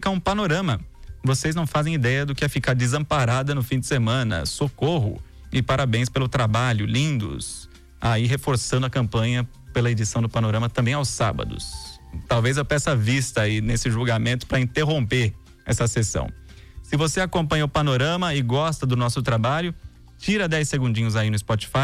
um panorama. Vocês não fazem ideia do que é ficar desamparada no fim de semana. Socorro! E parabéns pelo trabalho, lindos. Aí reforçando a campanha pela edição do Panorama também aos sábados. Talvez eu peça vista aí nesse julgamento para interromper essa sessão. Se você acompanha o Panorama e gosta do nosso trabalho, tira 10 segundinhos aí no Spotify.